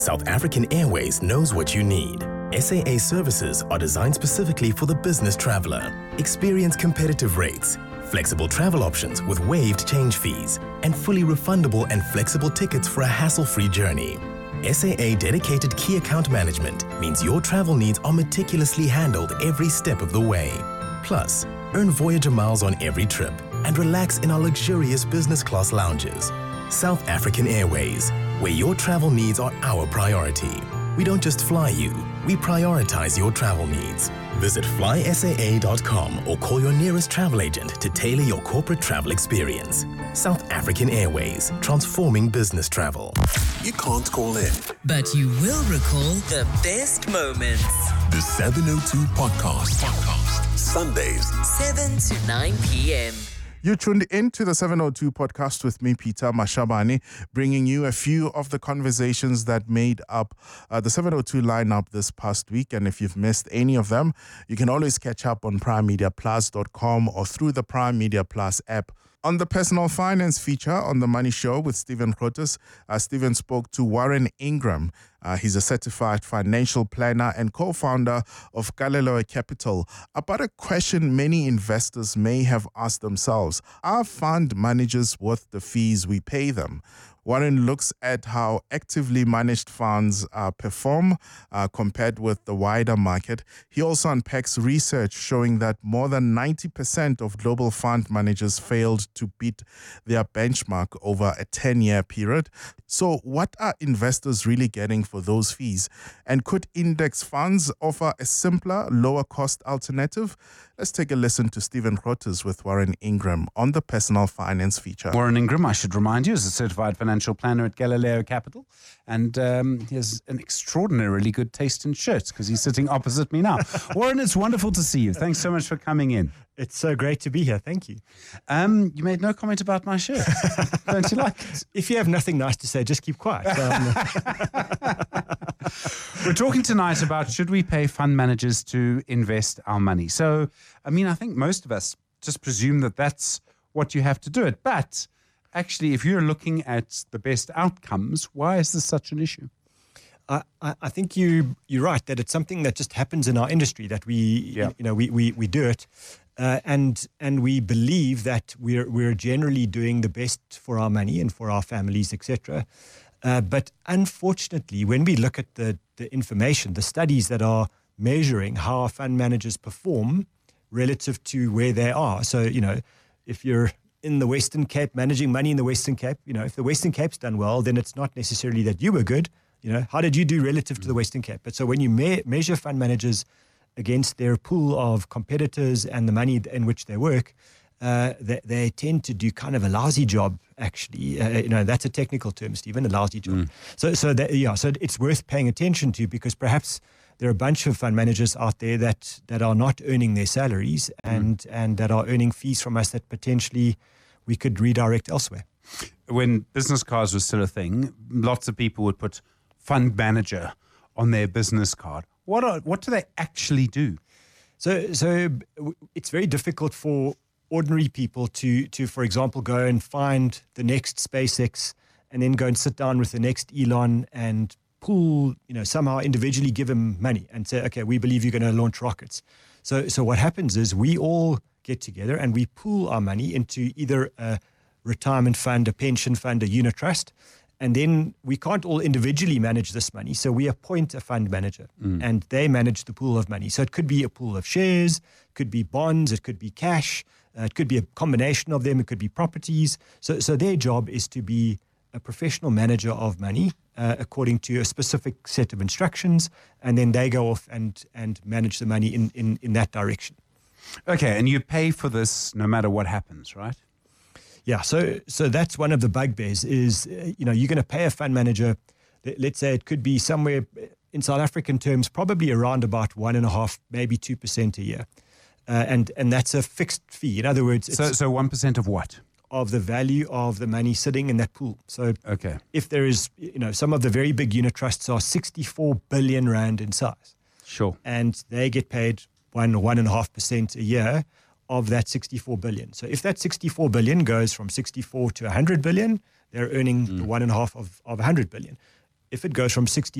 South African Airways knows what you need. SAA services are designed specifically for the business traveler. Experience competitive rates, flexible travel options with waived change fees, and fully refundable and flexible tickets for a hassle-free journey. SAA dedicated key account management means your travel needs are meticulously handled every step of the way. Plus, earn Voyager miles on every trip and relax in our luxurious business class lounges. South African Airways, where your travel needs are our priority. We don't just fly you, we prioritize your travel needs. Visit flysaa.com or call your nearest travel agent to tailor your corporate travel experience. South African Airways, transforming business travel. You can't call in, but you will recall the best moments. The 702 Podcast. Sundays, 7 to 9 p.m. You tuned into the 702 Podcast with me, Peter Mashabane, bringing you a few of the conversations that made up the 702 lineup this past week. And if you've missed any of them, you can always catch up on primemediaplus.com or through the Prime Media Plus app. On the personal finance feature on The Money Show with Stephen Grootes, Stephen spoke to Warren Ingram. He's a certified financial planner and co-founder of Galileo Capital about a question many investors may have asked themselves. Are fund managers worth the fees we pay them? Warren looks at how actively managed funds perform compared with the wider market. He also unpacks research showing that more than 90% of global fund managers failed to beat their benchmark over a 10-year period. So what are investors really getting for those fees? And could index funds offer a simpler, lower-cost alternative? Let's take a listen to Stephen Grootes with Warren Ingram on the personal finance feature. Warren Ingram, I should remind you, is a certified financial planner at Galileo Capital, and he has an extraordinarily good taste in shirts because he's sitting opposite me now. Warren, it's wonderful to see you. Thanks so much for coming in. It's so great to be here. Thank you. You made no comment about my shirt. Don't you like it? If you have nothing nice to say, just keep quiet. We're talking tonight about should we pay fund managers to invest our money. So, I think most of us just presume that that's what you have to do it. But actually, if you're looking at the best outcomes, why is this such an issue? I think you're right that it's something that just happens in our industry that we do it, and we believe that we're generally doing the best for our money and for our families, etc. But unfortunately, when we look at the information, the studies that are measuring how our fund managers perform relative to where they are. So, if you're in the Western Cape, managing money in the Western Cape, if the Western Cape's done well, then it's not necessarily that you were good. How did you do relative to the Western Cape? But so when you measure fund managers against their pool of competitors and the money in which they work, they tend to do kind of a lousy job, actually. That's a technical term, Stephen, a lousy job. So it's worth paying attention to because perhaps there are a bunch of fund managers out there that are not earning their salaries and that are earning fees from us that potentially we could redirect elsewhere. When business cards was still a thing, lots of people would put fund manager on their business card. What do they actually do? So it's very difficult for ordinary people to, for example, go and find the next SpaceX and then go and sit down with the next Elon and pool, somehow individually give him money and say, okay, we believe you're going to launch rockets. So what happens is we all get together and we pool our money into either a retirement fund, a pension fund, a unit trust, and then we can't all individually manage this money. So we appoint a fund manager and they manage the pool of money. So it could be a pool of shares, it could be bonds, it could be cash, it could be a combination of them, it could be properties. So their job is to be a professional manager of money according to a specific set of instructions, and then they go off and manage the money in that direction. Okay, and you pay for this no matter what happens, right? Yeah, so that's one of the bugbears is, you're going to pay a fund manager, let's say it could be somewhere in South African terms, probably around about 1.5%, maybe 2% a year. And that's a fixed fee. In other words, it's so 1% of what? Of the value of the money sitting in that pool. So okay, if there is, some of the very big unit trusts are 64 billion rand in size. Sure. And they get paid 1.5% a year of that 64 billion. So if that 64 billion goes from 64 to 100 billion, they're earning the 1.5 of 100 billion. if it goes from 60